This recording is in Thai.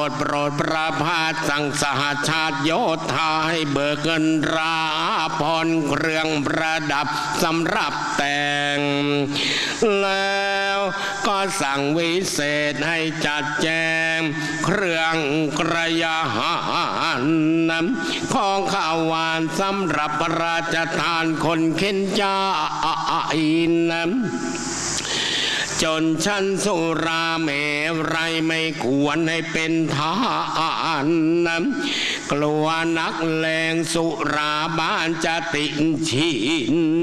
ดประพาสสั่งสหชาติโยธาให้เบิกเงินราพรเครื่องประดับสำหรับแต่งแล้วก็สั่งวิเศษให้จัดแจงเครื่องกระยาหารของข้าวหวานสำหรับราชทานคนเข็นจ้าจนชั้นสุราเมรัยไม่ควรให้เป็นทานกลัวนักเลงสุราบ้านจะติดชิน